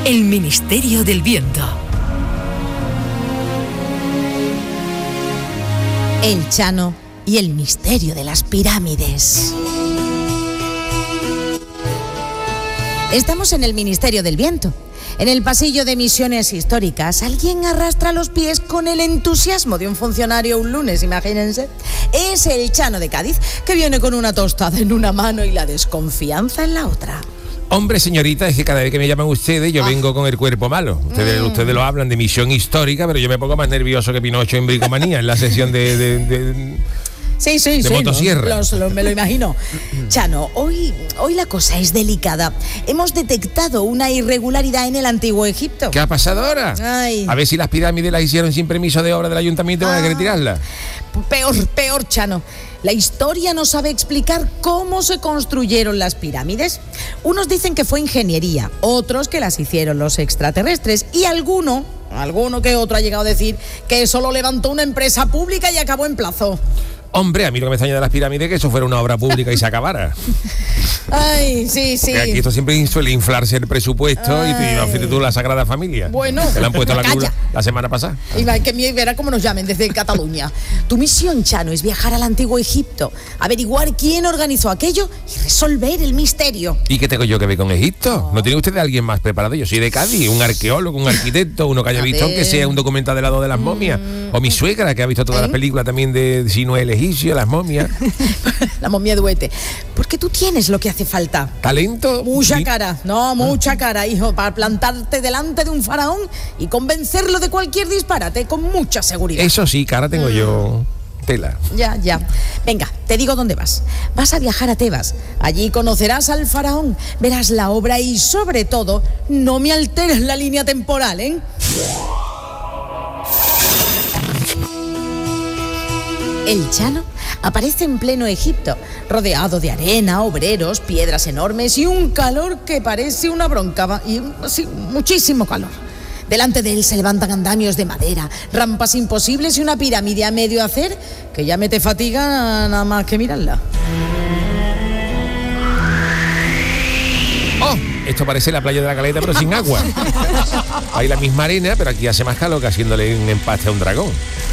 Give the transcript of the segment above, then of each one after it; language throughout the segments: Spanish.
El Ministerio del Viento. El Chano y el misterio de las pirámides. Estamos en el Ministerio del Viento. En el pasillo de misiones históricas, alguien arrastra los pies con el entusiasmo de un funcionario un lunes, imagínense. Es el Chano de Cádiz, que viene con una tostada en una mano y la desconfianza en la otra. Hombre, señorita, es que cada vez que me llaman ustedes yo vengo con el cuerpo malo. Ustedes lo hablan de misión histórica, pero yo me pongo más nervioso que Pinocho en Bricomanía, en la sesión de Sí, motosierra. Me lo imagino. Chano, hoy la cosa es delicada. Hemos detectado una irregularidad en el antiguo Egipto. ¿Qué ha pasado ahora? Ay. A ver si las pirámides las hicieron sin permiso de obra del ayuntamiento y van a querer tirarlas. Peor, Chano. La historia no sabe explicar cómo se construyeron las pirámides. Unos dicen que fue ingeniería, otros que las hicieron los extraterrestres y alguno que otro ha llegado a decir que eso lo levantó una empresa pública y acabó en plazo. Hombre, a mí lo que me extraña de las pirámides es que eso fuera una obra pública y se acabara. Ay, sí. Que aquí esto siempre suele inflarse el presupuesto. Ay. Y fíjate tú la Sagrada Familia. Bueno, te la han puesto la cruz calla. la semana pasada. Y que verá cómo nos llamen desde Cataluña. Tu misión, Chano, es viajar al antiguo Egipto, averiguar quién organizó aquello y resolver el misterio. ¿Y qué tengo yo que ver con Egipto? ¿No tiene usted a alguien más preparado? Yo soy de Cádiz, un arqueólogo, un arquitecto, uno que haya visto, aunque sea un documental de lado de las momias. O mi suegra, que ha visto todas las películas también de Sino el Egipcio, las momias. La momia duete. Porque tú tienes lo que hace falta. ¿Talento? Mucha cara, mucha cara, hijo, para plantarte delante de un faraón y convencerlo de cualquier disparate con mucha seguridad. Eso sí, cara tengo yo. Tela. Ya. Venga, te digo dónde vas. Vas a viajar a Tebas. Allí conocerás al faraón, verás la obra y, sobre todo, no me alteres la línea temporal, ¿eh? El Chano aparece en pleno Egipto, rodeado de arena, obreros, piedras enormes y un calor que parece una bronca, y sí, muchísimo calor. Delante de él se levantan andamios de madera, rampas imposibles y una pirámide a medio hacer que ya me te fatiga nada más que mirarla. ¡Oh! Esto parece la playa de la Caleta, pero sin agua. Hay la misma arena, pero aquí hace más calor que haciéndole un empaste a un dragón.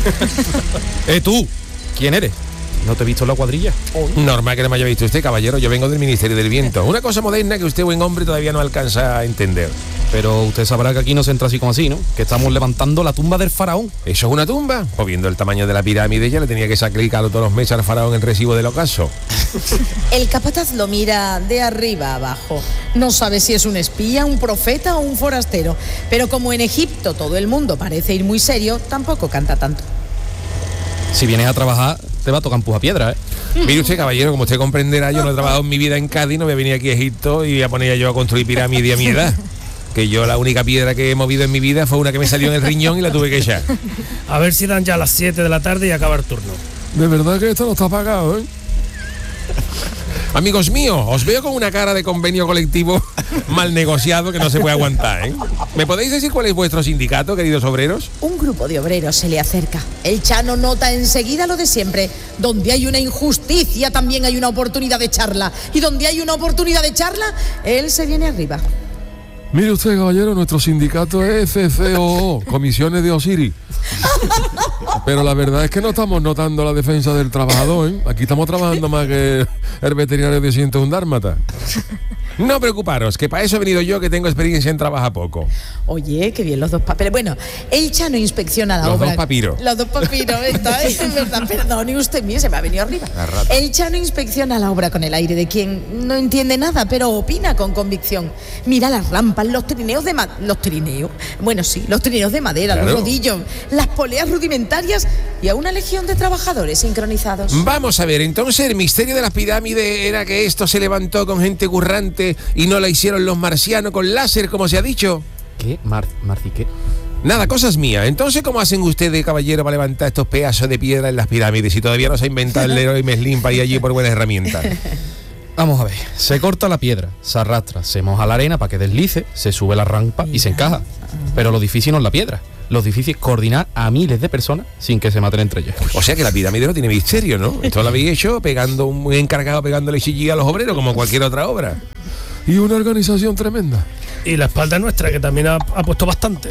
¿Tú? ¿Quién eres? ¿No te he visto en la cuadrilla? Normal que no me haya visto usted, caballero. Yo vengo del Ministerio del Viento. Una cosa moderna que usted, buen hombre, todavía no alcanza a entender. Pero usted sabrá que aquí no se entra así como así, ¿no? Que estamos levantando la tumba del faraón. ¿Eso es una tumba? Pues viendo el tamaño de la pirámide ya le tenía que sacar todos los meses al faraón el recibo del ocaso. El capataz lo mira de arriba a abajo. No sabe si es un espía, un profeta o un forastero. Pero como en Egipto todo el mundo parece ir muy serio, tampoco canta tanto. Si vienes a trabajar, te va a tocar empujapiedra, ¿eh? Mire usted, caballero, como usted comprenderá, yo no he trabajado en mi vida en Cádiz, no voy a venir aquí a Egipto y voy a poner yo a construir pirámides a mi edad. Que yo la única piedra que he movido en mi vida fue una que me salió en el riñón y la tuve que echar. A ver si dan ya las 7 de la tarde y acaba el turno. De verdad que esto no está pagado, ¿eh? Amigos míos, os veo con una cara de convenio colectivo mal negociado que no se puede aguantar, ¿eh? ¿Me podéis decir cuál es vuestro sindicato, queridos obreros? Un grupo de obreros se le acerca. El Chano nota enseguida lo de siempre. Donde hay una injusticia, también hay una oportunidad de charla. Y donde hay una oportunidad de charla, él se viene arriba. Mire usted, caballero, nuestro sindicato es CCOO, Comisiones de Osiris. Pero la verdad es que no estamos notando la defensa del trabajador, ¿eh? Aquí estamos trabajando más que el veterinario de 101 dálmata. No preocuparos, que para eso he venido yo, que tengo experiencia en trabajar poco. Oye, qué bien los dos papeles. Bueno, el Chano inspecciona la obra. Los dos papiros. Los dos papiros, está es verdad. Perdone usted, mío, se me ha venido arriba. El Chano inspecciona la obra con el aire de quien no entiende nada, pero opina con convicción. Mira las rampas, los trineos de madera. ¿Los trineos? Bueno, sí, los trineos de madera, claro. Los rodillos, las poleas rudimentarias y a una legión de trabajadores sincronizados. Vamos a ver, entonces el misterio de las pirámides era que esto se levantó con gente currante y no la hicieron los marcianos con láser, como se ha dicho. ¿Qué? ¿Marci qué? Nada, cosas mías. Entonces, ¿cómo hacen ustedes, caballero, para levantar estos pedazos de piedra en las pirámides si todavía no se ha inventado el Leroy Merlin para ir allí por buenas herramientas? Vamos a ver, se corta la piedra, se arrastra, se moja la arena para que deslice, se sube la rampa y se encaja. Pero lo difícil no es la piedra. Lo difícil es coordinar a miles de personas sin que se maten entre ellas. O sea que la pirámide no tiene misterio, ¿no? Esto lo habéis hecho pegando un encargado pegándole chillilla a los obreros como cualquier otra obra. Y una organización tremenda. Y la espalda nuestra, que también ha puesto bastante.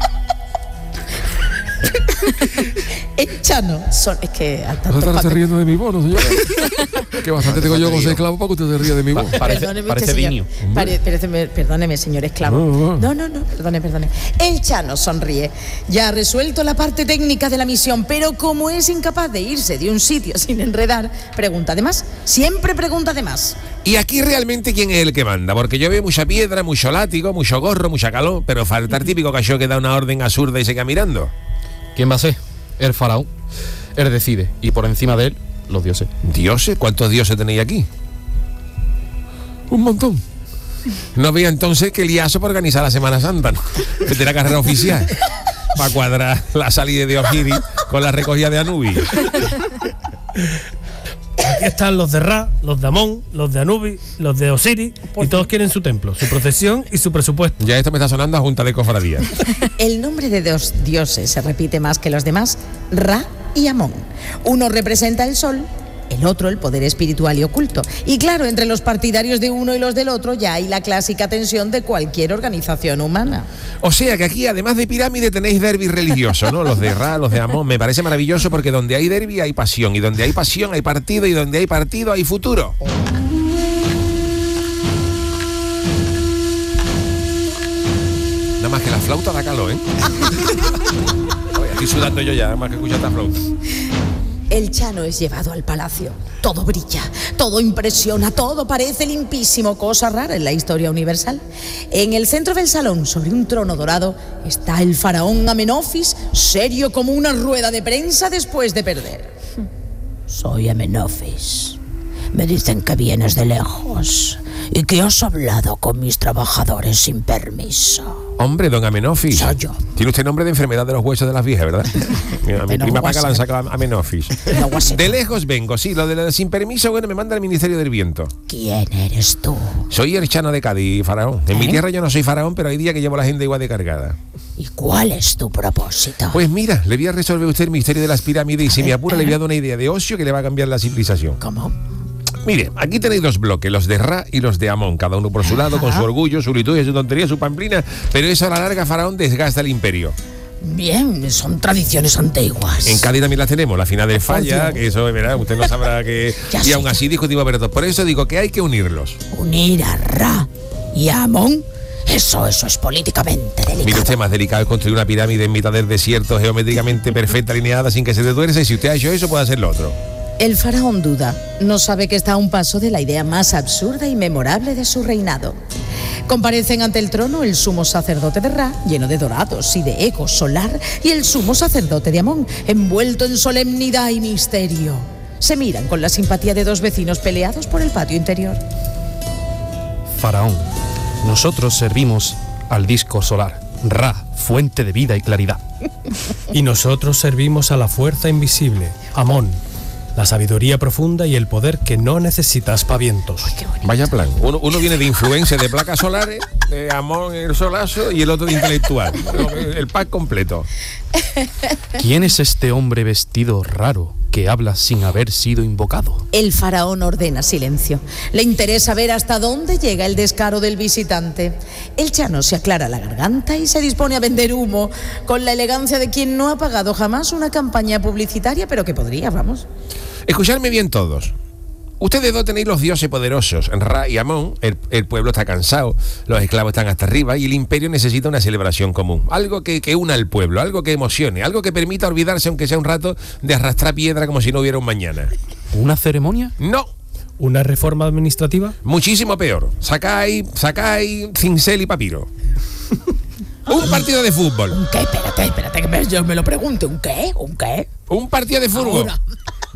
El Chano es que al tanto ¿Usted está Paco- riendo de mi bono, señora? Que bastante tengo yo con ser esclavo para que usted se ría de mi voz. Perdóneme Parece usted, señor. Dinio. Perdóneme, señor esclavo. No, perdone. El Chano sonríe. Ya ha resuelto la parte técnica de la misión, pero como es incapaz de irse de un sitio sin enredar, pregunta de más. Siempre pregunta de más. Y aquí realmente quién es el que manda, porque yo veo mucha piedra, mucho látigo, mucho gorro, mucha calor, pero falta el típico cachó que da una orden absurda y se queda mirando. ¿Quién va a ser? El faraón. Él decide. Y por encima de él, los dioses. ¿Dioses? ¿Cuántos dioses tenéis aquí? Un montón. No veía entonces que liazo para organizar la Semana Santa, ¿no? Que tiene la carrera oficial para cuadrar la salida de Osiris con la recogida de Anubis. Aquí están los de Ra, los de Amón, los de Anubis, los de Osiris, y todos quieren su templo, su procesión y su presupuesto. Ya esto me está sonando a junta de cofradía. El nombre de dos dioses se repite más que los demás, Ra y Amón. Uno representa el sol, el otro el poder espiritual y oculto. Y claro, entre los partidarios de uno y los del otro ya hay la clásica tensión de cualquier organización humana. O sea que aquí, además de pirámide, tenéis derbi religioso, ¿no? Los de Ra, los de Amón. Me parece maravilloso porque donde hay derbi hay pasión. Y donde hay pasión hay partido. Y donde hay partido hay futuro. Nada más que la flauta da calor, ¿eh? Oye, estoy sudando yo ya, nada más que escuchar esta flauta. El Chano es llevado al palacio. Todo brilla, todo impresiona, todo parece limpísimo, cosa rara en la historia universal. En el centro del salón, sobre un trono dorado, está el faraón Amenofis, serio como una rueda de prensa después de perder. Soy Amenofis. Me dicen que vienes de lejos y que has hablado con mis trabajadores sin permiso. Hombre, don Amenofis. Soy yo. Tiene usted nombre de enfermedad de los huesos de las viejas, ¿verdad? Mira, a mi No, prima guasa. Paca la han sacado a Amenofis. No, guasa. De lejos vengo, sí, lo de la sin permiso, bueno, me manda el Ministerio del Viento. ¿Quién eres tú? Soy el Chano de Cádiz, faraón. En mi tierra yo no soy faraón, pero hay días que llevo a la gente igual de cargada. ¿Y cuál es tu propósito? Pues mira, le voy a resolver a usted el misterio de las pirámides y si me apura le voy a dar una idea de ocio que le va a cambiar la civilización. ¿Cómo? Mire, aquí tenéis dos bloques, los de Ra y los de Amón, cada uno por su lado, con su orgullo, su liturgia, su tontería, su pamplina, pero eso a la larga, faraón, desgasta el imperio. Bien, son tradiciones antiguas. En Cádiz también las tenemos, la final de Falla, que eso, verá, usted no sabrá que... Ya Y sé. aún así discutimos, pero por eso digo que hay que unirlos. ¿Unir a Ra y a Amón? Eso es políticamente delicado. Mire usted, más delicado es construir una pirámide en mitad del desierto, geométricamente perfecta, alineada, sin que se te tuerce, y si usted ha hecho eso, puede hacer lo otro. El faraón duda. No sabe que está a un paso de la idea más absurda y memorable de su reinado. Comparecen ante el trono el sumo sacerdote de Ra, lleno de dorados y de eco solar, y el sumo sacerdote de Amón, envuelto en solemnidad y misterio. Se miran con la simpatía de dos vecinos peleados por el patio interior. Faraón. Nosotros servimos al disco solar. Ra, fuente de vida y claridad. Y nosotros servimos a la fuerza invisible, Amón, la sabiduría profunda y el poder que no necesita aspavientos. Vaya plan. Uno viene de influencia de placas solares, de Amón el solazo, y el otro de intelectual. El pack completo. ¿Quién es este hombre vestido raro que habla sin haber sido invocado? El faraón ordena silencio. Le interesa ver hasta dónde llega el descaro del visitante. El Chano se aclara la garganta y se dispone a vender humo, con la elegancia de quien no ha pagado jamás una campaña publicitaria, pero que podría, vamos. Escuchadme bien todos. Ustedes dos tenéis los dioses poderosos, Ra y Amón. El pueblo está cansado, los esclavos están hasta arriba y el imperio necesita una celebración común. Algo que una al pueblo, algo que emocione, algo que permita olvidarse, aunque sea un rato, de arrastrar piedra como si no hubiera un mañana. ¿Una ceremonia? No, ¿Una reforma administrativa? muchísimo peor. Sacáis cincel y papiro. Un partido de fútbol. ¿Un qué? Espérate, que yo me lo pregunte. ¿Un qué? ¿Un qué? Un partido de fútbol. Ahora.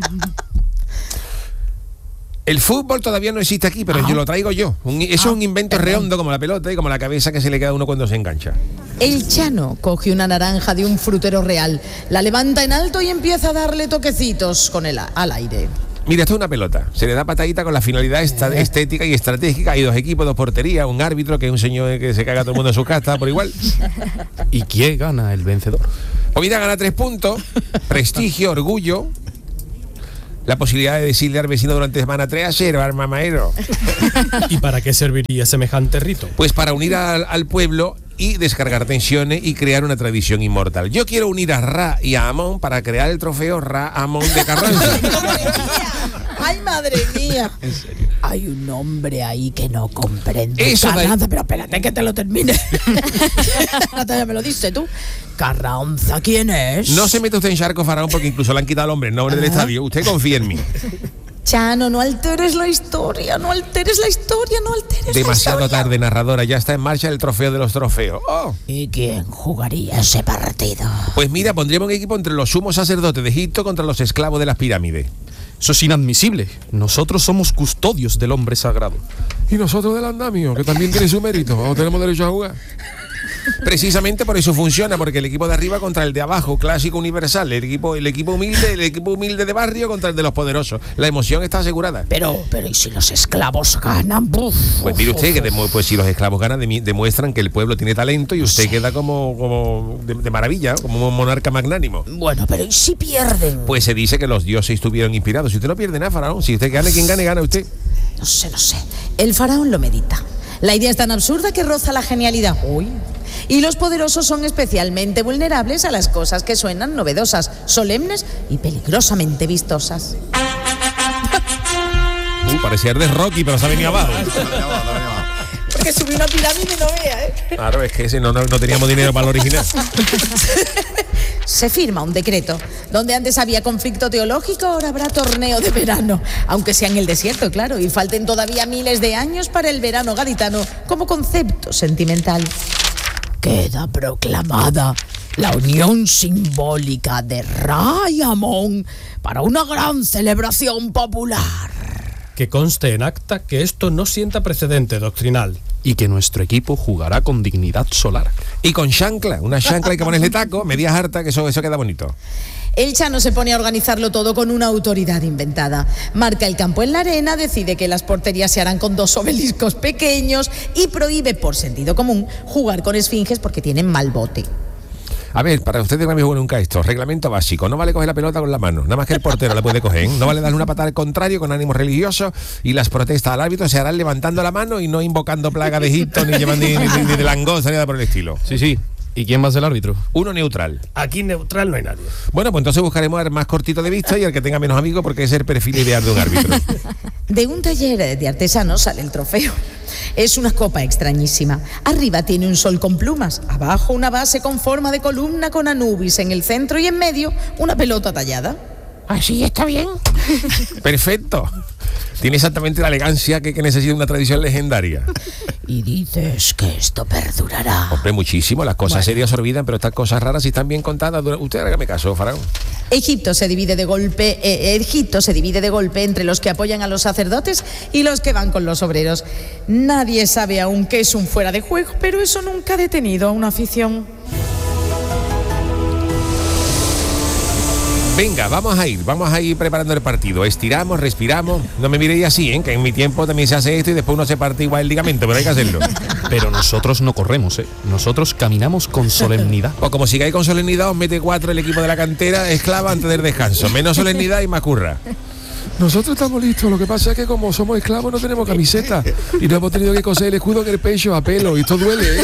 El fútbol todavía no existe aquí, pero yo lo traigo yo. Eso es un invento redondo como la pelota y como la cabeza que se le queda a uno cuando se engancha. El Chano coge una naranja de un frutero real, la levanta en alto y empieza a darle toquecitos con al aire. Mira, esto es una pelota. Se le da patadita con la finalidad estética y estratégica. Hay dos equipos, dos porterías, un árbitro que es un señor que se caga a todo el mundo en su casa por igual. ¿Y quién gana el vencedor? Ovida gana 3 puntos, prestigio, orgullo. La posibilidad de decirle al vecino durante semana 3-0 al mamadero. ¿Y para qué serviría semejante rito? Pues para unir al pueblo y descargar tensiones y crear una tradición inmortal. Yo quiero unir a Ra y a Amón para crear el trofeo Ra Amón de Carranza. ¡Ay, madre mía! En serio. Hay un hombre ahí que no comprende. Eso Carranza, pero espérate que te lo termine. Ya me lo dices tú. Carranza, ¿quién es? No se mete usted en charco, Faraón, porque incluso le han quitado el hombre, el nombre del estadio. Usted confía en mí. Chano, no alteres la historia, no alteres la historia, no alteres Demasiado la historia. tarde, narradora. Ya está en marcha el trofeo de los trofeos. ¡Oh! ¿Y quién jugaría ese partido? Pues mira, pondríamos un equipo entre los sumos sacerdotes de Egipto contra los esclavos de las pirámides. Eso es inadmisible. Nosotros somos custodios del hombre sagrado. Y nosotros del andamio, que también tiene su mérito. ¿O tenemos derecho a jugar? Precisamente por eso funciona, porque el equipo de arriba contra el de abajo, clásico universal, el equipo humilde de barrio contra el de los poderosos. La emoción está asegurada. Pero ¿y si los esclavos ganan? Buf, Pues mire usted que pues si los esclavos ganan demuestran que el pueblo tiene talento y usted queda como de maravilla, como un monarca magnánimo. Bueno, pero ¿y si pierden? Pues se dice que los dioses estuvieron inspirados. Si usted no pierde nada, Faraón, si usted gane, quien gane, gana usted. No sé. El faraón lo medita. La idea es tan absurda que roza la genialidad. Uy. Y los poderosos son especialmente vulnerables a las cosas que suenan novedosas, solemnes y peligrosamente vistosas. Parecía de Rocky, pero se ha venido abajo. Porque subí una pirámide y no vea, ¿eh? Claro, es que ese no teníamos dinero para el original. Se firma un decreto. Donde antes había conflicto teológico, ahora habrá torneo de verano. Aunque sea en el desierto, claro, y falten todavía miles de años para el verano gaditano como concepto sentimental. Queda proclamada la unión simbólica de Ra y Amón para una gran celebración popular. Que conste en acta que esto no sienta precedente doctrinal. Y que nuestro equipo jugará con dignidad solar. Y con chancla, una chancla hay que ponerle taco, medias hartas, que eso queda bonito. El Chano se pone a organizarlo todo con una autoridad inventada. Marca el campo en la arena, decide que las porterías se harán con 2 obeliscos pequeños y prohíbe, por sentido común, jugar con esfinges porque tienen mal bote. A ver, para ustedes no me juego nunca esto. Reglamento básico. No vale coger la pelota con la mano. Nada más que el portero la puede coger, ¿eh? No vale darle una patada al contrario con ánimo religioso, y las protestas al árbitro se harán levantando la mano y no invocando plaga de Egipto, ni llevando ni de langosta, ni nada por el estilo. Sí. ¿Y quién va a ser el árbitro? Uno neutral. Aquí neutral no hay nadie. Bueno, pues entonces buscaremos al más cortito de vista y al que tenga menos amigos, porque es el perfil ideal de un árbitro. De un taller de artesanos sale el trofeo. Es una copa extrañísima. Arriba tiene un sol con plumas, abajo una base con forma de columna con Anubis en el centro y en medio una pelota tallada. Así está bien. Perfecto. Tiene exactamente la elegancia que necesita una tradición legendaria. Y dices que esto perdurará. Hombre, muchísimo. Las cosas serias se olvidan, pero estas cosas raras, si están bien contadas, usted hágame caso, Faraón. Egipto se divide de golpe entre los que apoyan a los sacerdotes y los que van con los obreros. Nadie sabe aún qué es un fuera de juego, pero eso nunca ha detenido a una afición. Venga, vamos a ir preparando el partido. Estiramos, respiramos. No me miréis así, que en mi tiempo también se hace esto y después uno se parte igual el ligamento, pero hay que hacerlo. Pero nosotros no corremos, nosotros caminamos con solemnidad. O como sigáis con solemnidad, os mete 4 el equipo de la cantera esclava antes del descanso. Menos solemnidad y más curra. Nosotros estamos listos, lo que pasa es que como somos esclavos no tenemos camiseta y no hemos tenido que coser el escudo en el pecho a pelo y esto duele, ¿eh?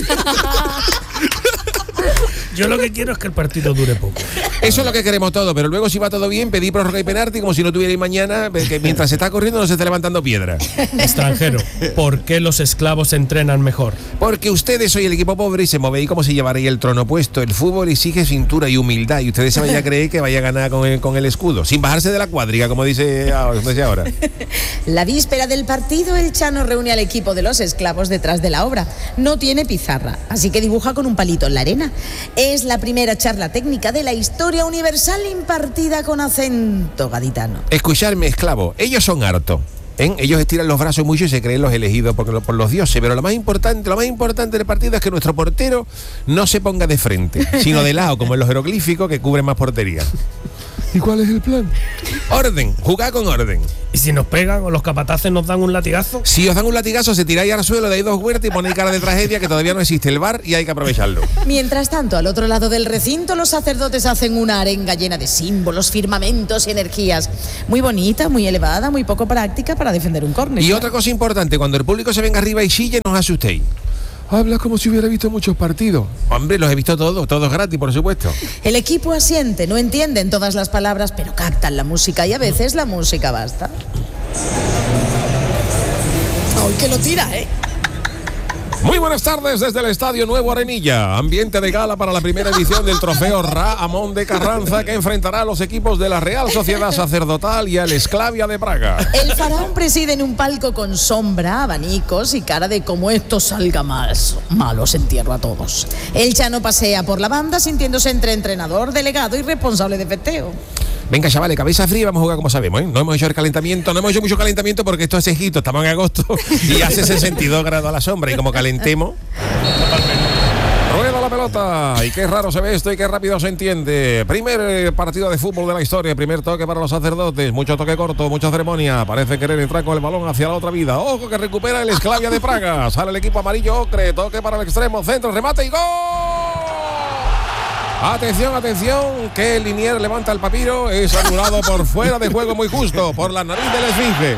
Yo lo que quiero es que el partido dure poco. Eso es lo que queremos todo, pero luego si va todo bien, pedí prórroga y penalti como si no tuvierais mañana, que mientras se está corriendo no se esté levantando piedra. Extranjero, ¿por qué los esclavos entrenan mejor? Porque ustedes sois el equipo pobre y se movéis como si llevarais el trono puesto. El fútbol exige cintura y humildad y ustedes se vayan a creer que vaya a ganar con el escudo, sin bajarse de la cuadriga, como dice ahora. La víspera del partido, el Chano reúne al equipo de los esclavos detrás de la obra. No tiene pizarra, así que dibuja con un palito en la arena. Es la primera charla técnica de la historia universal impartida con acento gaditano. Escuchadme, esclavo, ellos son hartos. Ellos estiran los brazos mucho y se creen los elegidos por los dioses, pero lo más importante del partido es que nuestro portero no se ponga de frente, sino de lado, como en los jeroglíficos que cubren más portería. ¿Y cuál es el plan? Orden, jugar con orden. ¿Y si nos pegan o los capataces nos dan un latigazo? Si os dan un latigazo, se tiráis al suelo, dais 2 huertas y ponéis cara de tragedia, que todavía no existe el bar y hay que aprovecharlo. Mientras tanto, al otro lado del recinto, los sacerdotes hacen una arenga llena de símbolos, firmamentos y energías. Muy bonita, muy elevada, muy poco práctica para defender un córner. Y otra cosa importante, cuando el público se venga arriba y chille, no os asustéis. Hablas como si hubiera visto muchos partidos. Hombre, los he visto todos gratis, por supuesto. El equipo asiente, no entienden todas las palabras, pero captan la música y a veces la música basta. ¡Ay, que lo tira, eh! Muy buenas tardes desde el Estadio Nuevo Arenilla. Ambiente de gala para la primera edición del trofeo Ra Amón de Carranza, que enfrentará a los equipos de la Real Sociedad Sacerdotal y al Esclavia de Praga. El faraón preside en un palco con sombra, abanicos y cara de como esto salga más. Malos entierro a todos. El Chano pasea por la banda sintiéndose entre entrenador, delegado y responsable de festeo. Venga, chavales, cabeza fría, vamos a jugar como sabemos, ¿eh? No hemos hecho el calentamiento, no hemos hecho mucho calentamiento porque esto es Egipto, estamos en agosto y hace 62 grados a la sombra y como calentemos... Rueda la pelota, y qué raro se ve esto y qué rápido se entiende. Primer partido de fútbol de la historia, primer toque para los sacerdotes, mucho toque corto, mucha ceremonia, parece querer entrar con el balón hacia la otra vida. Ojo que recupera el Esclavia de Praga, sale el equipo amarillo ocre, toque para el extremo, centro, remate y ¡gol! Atención, atención, que el Linier levanta el papiro, es anulado por fuera de juego muy justo, por la nariz del esfinge.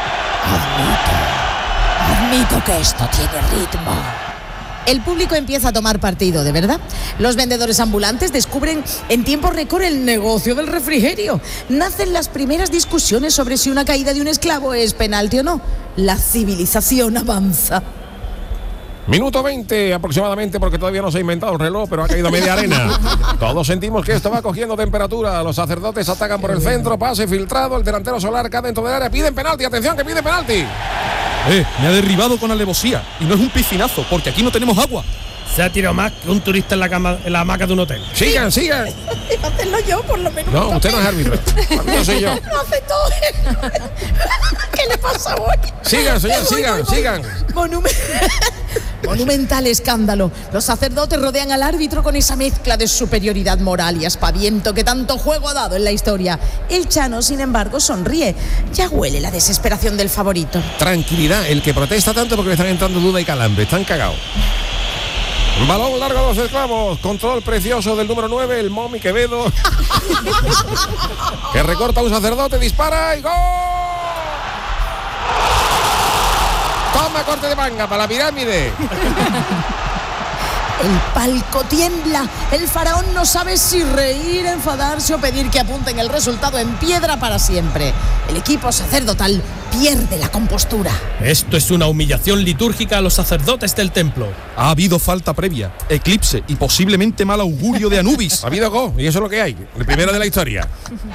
Admito que esto tiene ritmo. El público empieza a tomar partido, ¿de verdad? Los vendedores ambulantes descubren en tiempo récord el negocio del refrigerio. Nacen las primeras discusiones sobre si una caída de un esclavo es penalti o no. La civilización avanza. Minuto 20 aproximadamente, porque todavía no se ha inventado el reloj, pero ha caído media arena. Todos sentimos que esto va cogiendo temperatura. Los sacerdotes atacan por el centro, pase filtrado, el delantero Solar cae dentro del área, piden penalti, atención que pide penalti. Me ha derribado con alevosía y no es un piscinazo, porque aquí no tenemos agua. Se ha tirado más que un turista en la hamaca de un hotel. Sigan. Iba a hacerlo yo, por lo menos. No, usted no es árbitro. Yo soy yo. Lo hace todo. ¿Qué le pasa hoy? Sigan, señor, sigan. Monumental escándalo. Los sacerdotes rodean al árbitro con esa mezcla de superioridad moral y aspaviento que tanto juego ha dado en la historia. El Chano, sin embargo, sonríe. Ya huele la desesperación del favorito. Tranquilidad, el que protesta tanto porque le están entrando duda y calambre, están cagados. Balón largo a los esclavos, control precioso del número 9, el Momi Quevedo, que recorta a un sacerdote, dispara y ¡gol! Toma corte de manga para la pirámide. El palco tiembla. El faraón no sabe si reír, enfadarse o pedir que apunten el resultado en piedra para siempre. El equipo sacerdotal pierde la compostura. Esto es una humillación litúrgica a los sacerdotes del templo. Ha habido falta previa, eclipse y posiblemente mal augurio de Anubis. Ha habido gol, y eso es lo que hay, el primero de la historia.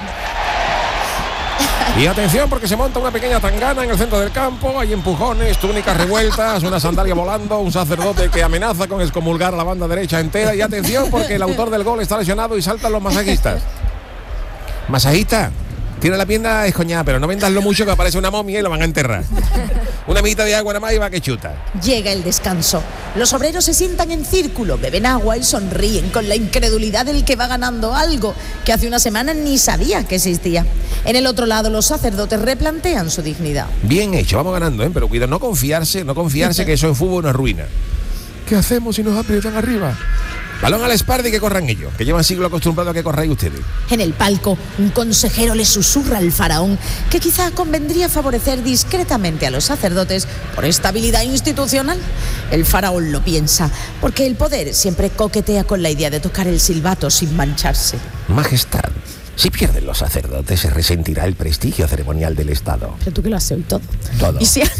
Y atención porque se monta una pequeña tangana en el centro del campo, hay empujones, túnicas revueltas, una sandalia volando, un sacerdote que amenaza con excomulgar a la banda derecha entera. Y atención porque el autor del gol está lesionado y saltan los masajistas. ¿Masajista? Tiene la pierna escoñada, pero no vendaslo mucho que aparece una momia y lo van a enterrar. Una mitad de agua nada más y va que chuta. Llega el descanso. Los obreros se sientan en círculo, beben agua y sonríen con la incredulidad del que va ganando algo que hace una semana ni sabía que existía. En el otro lado, los sacerdotes replantean su dignidad. Bien hecho, vamos ganando, pero cuidado, no confiarse que eso en fútbol nos ruina. ¿Qué hacemos si nos aprietan arriba? Balón a la espalda y que corran ellos, que llevan siglos acostumbrados a que corráis ustedes. En el palco, un consejero le susurra al faraón que quizá convendría favorecer discretamente a los sacerdotes por estabilidad institucional. El faraón lo piensa, porque el poder siempre coquetea con la idea de tocar el silbato sin mancharse. Majestad, si pierden los sacerdotes se resentirá el prestigio ceremonial del Estado. Pero tú que lo has oído todo. Todo.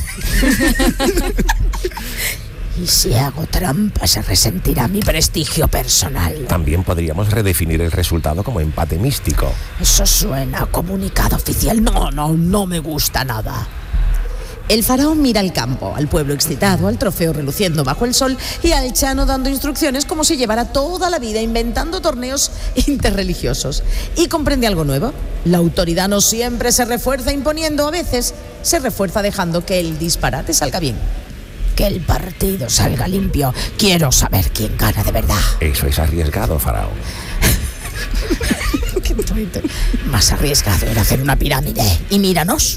Y si hago trampa, se resentirá mi prestigio personal. También podríamos redefinir el resultado como empate místico. Eso suena a comunicado oficial. No me gusta nada. El faraón mira al campo, al pueblo excitado, al trofeo reluciendo bajo el sol y al Chano dando instrucciones como si llevara toda la vida inventando torneos interreligiosos. Y comprende algo nuevo. La autoridad no siempre se refuerza imponiendo, a veces se refuerza dejando que el disparate salga bien. Que el partido salga limpio. Quiero saber quién gana de verdad. Eso es arriesgado, faraón. eso, ¿viste? Más arriesgado era hacer una pirámide. Y míranos.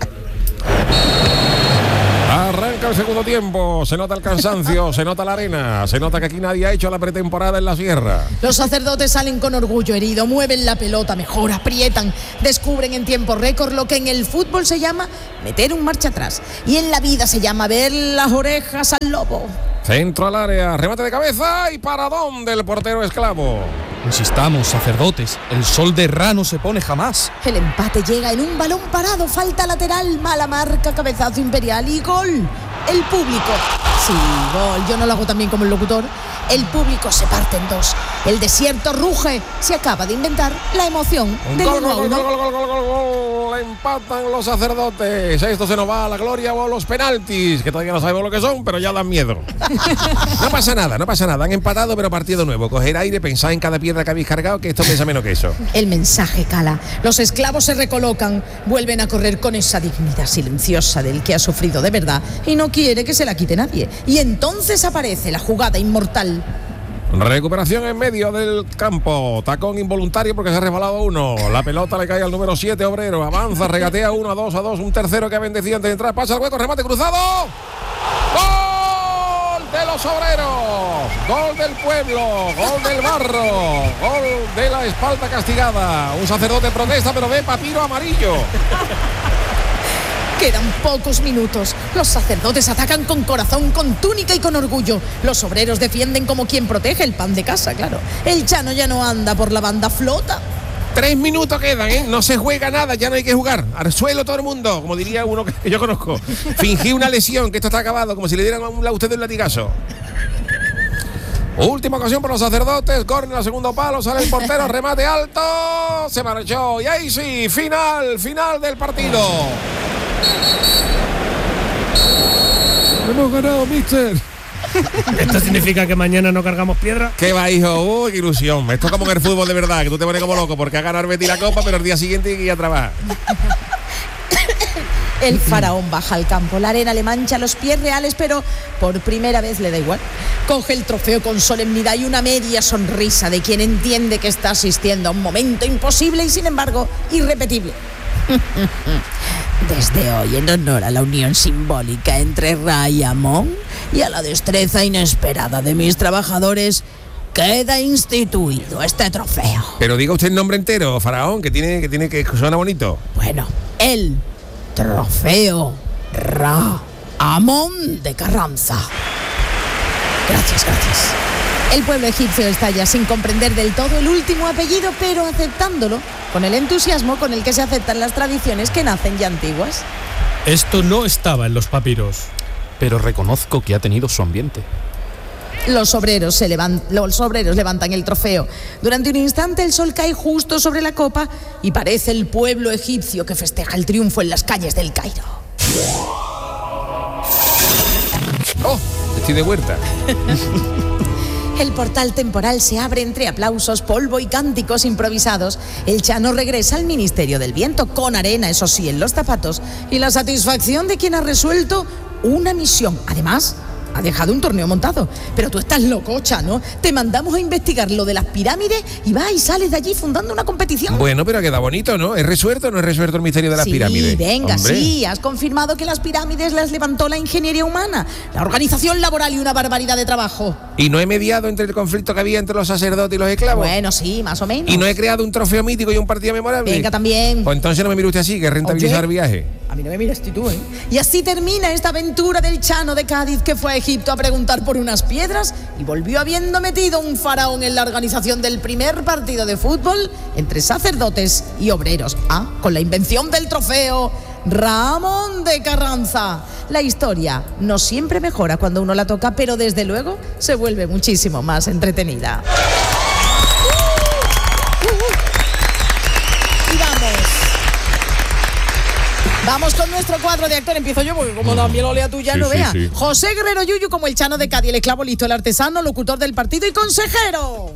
Arranca el segundo tiempo, se nota el cansancio, se nota la arena, se nota que aquí nadie ha hecho la pretemporada en la sierra. Los sacerdotes salen con orgullo herido, mueven la pelota mejor, aprietan, descubren en tiempo récord lo que en el fútbol se llama meter un marcha atrás. Y en la vida se llama ver las orejas al lobo. Centro al área, remate de cabeza y paradón del portero esclavo. Insistamos, sacerdotes, el sol de Ra no se pone jamás. El empate llega en un balón parado, falta lateral, mala marca, cabezazo imperial y gol. El público, sí, gol, yo no lo hago tan bien como el locutor. El público se parte en dos. El desierto ruge. Se acaba de inventar la emoción del 1-1. Gol. Empatan los sacerdotes. Esto se nos va a la gloria o a los penaltis, que todavía no sabemos lo que son, pero ya dan miedo. No pasa nada. Han empatado, pero partido nuevo. Coger aire, pensar en cada piedra que habéis cargado, que esto pesa menos que eso. El mensaje cala. Los esclavos se recolocan, vuelven a correr con esa dignidad silenciosa del que ha sufrido de verdad y no quiere que se la quite nadie. Y entonces aparece la jugada inmortal. Recuperación en medio del campo. Tacón involuntario porque se ha resbalado uno. La pelota le cae al número 7, Obrero. Avanza, regatea 1-2. Un tercero que ha bendecido antes de entrar. Pasa el hueco, remate cruzado. ¡Gol de los Obreros! Gol del pueblo. Gol del barro. Gol de la espalda castigada. Un sacerdote protesta, pero ve papiro amarillo. Quedan pocos minutos. Los sacerdotes atacan con corazón, con túnica y con orgullo. Los obreros defienden como quien protege el pan de casa, claro. El Chano ya no anda por la banda, flota. 3 minutos quedan, ¿eh? No se juega nada, ya no hay que jugar. Al suelo todo el mundo, como diría uno que yo conozco. Fingí una lesión, que esto está acabado, como si le dieran a usted un latigazo. Última ocasión por los sacerdotes, córner al segundo palo, sale el portero, remate alto, se marchó. Y ahí sí, final del partido. Hemos ganado, mister. ¿Esto significa que mañana no cargamos piedra? ¿Qué va, hijo? Uy, qué ilusión. Esto es como en el fútbol de verdad, que tú te pones como loco porque ha ganado Betis la copa, pero el día siguiente hay que ir a trabajar. El faraón baja al campo, la arena le mancha los pies reales, pero por primera vez le da igual. Coge el trofeo con solemnidad y una media sonrisa de quien entiende que está asistiendo a un momento imposible y sin embargo irrepetible. Desde hoy, en honor a la unión simbólica entre Ra y Amón y a la destreza inesperada de mis trabajadores, queda instituido este trofeo. Pero diga usted el nombre entero, faraón, que suena bonito. Bueno, el trofeo Ra Amón de Carranza. Gracias. El pueblo egipcio está ya sin comprender del todo el último apellido, pero aceptándolo con el entusiasmo con el que se aceptan las tradiciones que nacen ya antiguas. Esto no estaba en los papiros. Pero reconozco que ha tenido su ambiente. Los obreros levantan el trofeo. Durante un instante el sol cae justo sobre la copa y parece el pueblo egipcio que festeja el triunfo en las calles del Cairo. ¡Oh! Estoy de huerta. El portal temporal se abre entre aplausos, polvo y cánticos improvisados. El Chano regresa al Ministerio del Viento, con arena, eso sí, en los zapatos, y la satisfacción de quien ha resuelto una misión. Además, ha dejado un torneo montado. Pero tú estás loco, Chano. Te mandamos a investigar lo de las pirámides y vas y sales de allí fundando una competición. Bueno, pero queda bonito, ¿no? ¿Es resuelto o no es resuelto el misterio de las pirámides? Sí, venga, hombre. Sí. Has confirmado que las pirámides las levantó la ingeniería humana, la organización laboral y una barbaridad de trabajo. ¿Y no he mediado entre el conflicto que había entre los sacerdotes y los esclavos? Bueno, sí, más o menos. ¿Y no he creado un trofeo mítico y un partido memorable? Venga, también. Pues entonces no me mire usted así, que es rentabilizar el viaje. A mí no me miras tú, ¿eh? Y así termina esta aventura del Chano de Cádiz, que fue a Egipto a preguntar por unas piedras y volvió habiendo metido un faraón en la organización del primer partido de fútbol entre sacerdotes y obreros. Con la invención del trofeo Ra Amón de Carranza. La historia no siempre mejora cuando uno la toca, pero desde luego se vuelve muchísimo más entretenida. Y vamos con nuestro cuadro de actor. Empiezo yo porque como también lo lea tú ya, Sí, no sí, vea. sí. José Guerrero Yuyu como el Chano de Cádiz, el esclavo listo, el artesano, locutor del partido y consejero.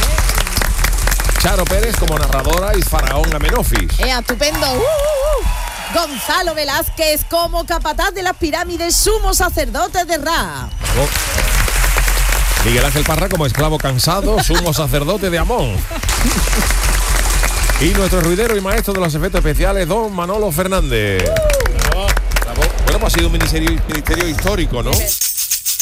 Charo Pérez como narradora y faraón Amenofis. Estupendo. Gonzalo Velázquez como capataz de las pirámides, sumo sacerdote de Ra. Miguel Ángel Parra como esclavo cansado, sumo sacerdote de Amón. Y nuestro ruidero y maestro de los efectos especiales, don Manolo Fernández. Bueno, pues ha sido un ministerio histórico, ¿no?